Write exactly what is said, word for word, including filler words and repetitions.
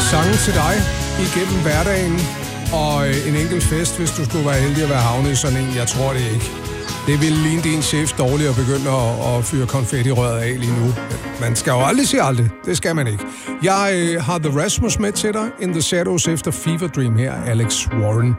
Sange til dig igennem hverdagen, og en enkelt fest, hvis du skulle være heldig at være havnet i sådan en. Jeg tror det ikke. Det ville ligne din chef dårligt at begynde at, at fyre konfetti-røret af lige nu. Man skal jo aldrig sige aldrig. Det skal man ikke. Jeg øh, har The Rasmus med til dig. In the Shadows efter Fever Dream her, Alex Warren.